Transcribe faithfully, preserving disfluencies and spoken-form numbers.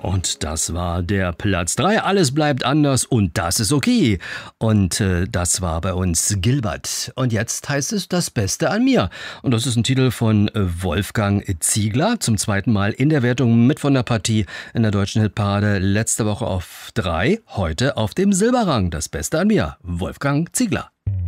Und das war der Platz drei. Alles bleibt anders und das ist okay. Und äh, das war bei uns Gilbert. Und jetzt heißt es Das Beste an mir. Und das ist ein Titel von äh, Wolfgang Ziegler. Zum zweiten Mal in der Wertung mit von der Partie in der deutschen Hitparade. Letzte Woche auf drei, heute auf dem Silberrang. Das Beste an mir. Wolfgang Ziegler.